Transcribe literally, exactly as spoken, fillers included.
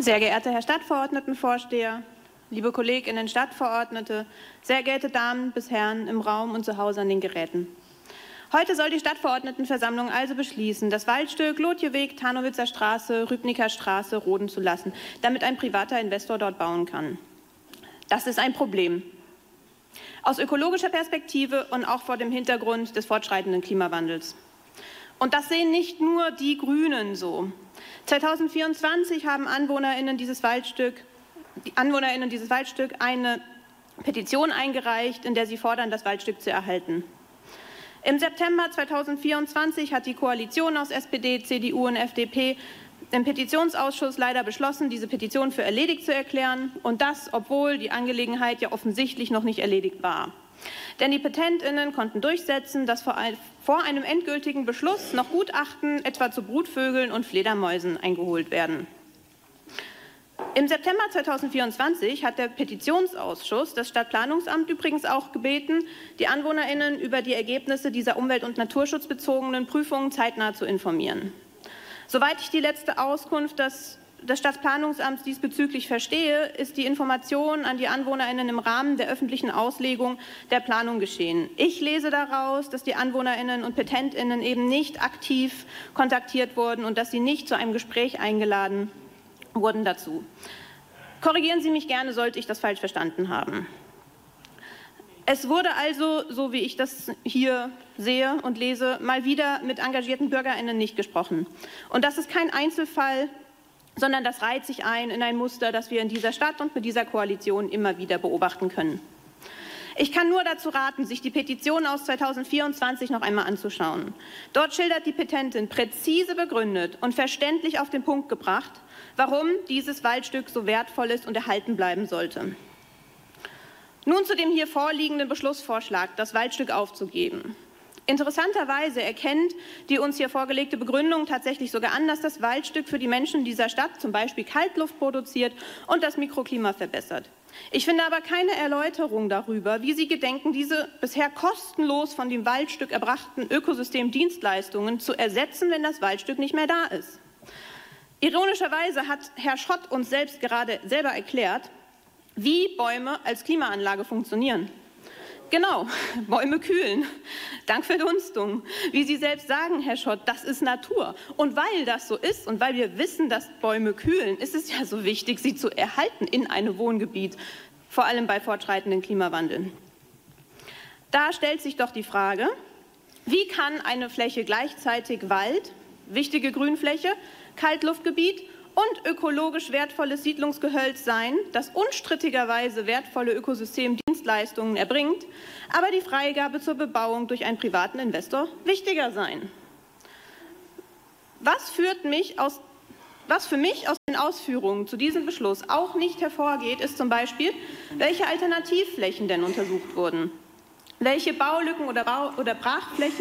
Sehr geehrter Herr Stadtverordnetenvorsteher, liebe Kolleginnen Stadtverordnete, sehr geehrte Damen bis Herren im Raum und zu Hause an den Geräten. Heute soll die Stadtverordnetenversammlung also beschließen, das Waldstück Lotjeweg, Tarnowitzer Straße, Rübniker Straße roden zu lassen, damit ein privater Investor dort bauen kann. Das ist ein Problem. Aus ökologischer Perspektive und auch vor dem Hintergrund des fortschreitenden Klimawandels. Und das sehen nicht nur die Grünen so. zweitausendvierundzwanzig haben AnwohnerInnen dieses Waldstück, die AnwohnerInnen dieses Waldstück eine Petition eingereicht, in der sie fordern, das Waldstück zu erhalten. Im September zweitausendvierundzwanzig hat die Koalition aus S P D, C D U und F D P im Petitionsausschuss leider beschlossen, diese Petition für erledigt zu erklären, und das, obwohl die Angelegenheit ja offensichtlich noch nicht erledigt war. Denn die PetentInnen konnten durchsetzen, dass vor einem endgültigen Beschluss noch Gutachten etwa zu Brutvögeln und Fledermäusen eingeholt werden. Im September zweitausendvierundzwanzig hat der Petitionsausschuss das Stadtplanungsamt übrigens auch gebeten, die AnwohnerInnen über die Ergebnisse dieser umwelt- und naturschutzbezogenen Prüfungen zeitnah zu informieren. Soweit ich die letzte Auskunft des, des Stadtplanungsamts diesbezüglich verstehe, ist die Information an die AnwohnerInnen im Rahmen der öffentlichen Auslegung der Planung geschehen. Ich lese daraus, dass die AnwohnerInnen und PetentInnen eben nicht aktiv kontaktiert wurden und dass sie nicht zu einem Gespräch eingeladen wurden dazu. Korrigieren Sie mich gerne, sollte ich das falsch verstanden haben. Es wurde also, so wie ich das hier sehe und lese, mal wieder mit engagierten BürgerInnen nicht gesprochen. Und das ist kein Einzelfall, sondern das reiht sich ein in ein Muster, das wir in dieser Stadt und mit dieser Koalition immer wieder beobachten können. Ich kann nur dazu raten, sich die Petition aus zweitausendvierundzwanzig noch einmal anzuschauen. Dort schildert die Petentin präzise begründet und verständlich auf den Punkt gebracht, warum dieses Waldstück so wertvoll ist und erhalten bleiben sollte. Nun zu dem hier vorliegenden Beschlussvorschlag, das Waldstück aufzugeben. Interessanterweise erkennt die uns hier vorgelegte Begründung tatsächlich sogar an, dass das Waldstück für die Menschen dieser Stadt zum Beispiel Kaltluft produziert und das Mikroklima verbessert. Ich finde aber keine Erläuterung darüber, wie Sie gedenken, diese bisher kostenlos von dem Waldstück erbrachten Ökosystemdienstleistungen zu ersetzen, wenn das Waldstück nicht mehr da ist. Ironischerweise hat Herr Schott uns selbst gerade selber erklärt, wie Bäume als Klimaanlage funktionieren. Genau, Bäume kühlen, dank Verdunstung. Wie Sie selbst sagen, Herr Schott, das ist Natur. Und weil das so ist und weil wir wissen, dass Bäume kühlen, ist es ja so wichtig, sie zu erhalten in einem Wohngebiet, vor allem bei fortschreitendem Klimawandel. Da stellt sich doch die Frage, wie kann eine Fläche gleichzeitig Wald, wichtige Grünfläche, Kaltluftgebiet und ökologisch wertvolles Siedlungsgehölz sein, das unstrittigerweise wertvolle Ökosystemdienstleistungen erbringt, aber die Freigabe zur Bebauung durch einen privaten Investor wichtiger sein. Was, führt mich aus, was für mich aus den Ausführungen zu diesem Beschluss auch nicht hervorgeht, ist zum Beispiel, welche Alternativflächen denn untersucht wurden, welche Baulücken oder, Bau- oder Brachflächen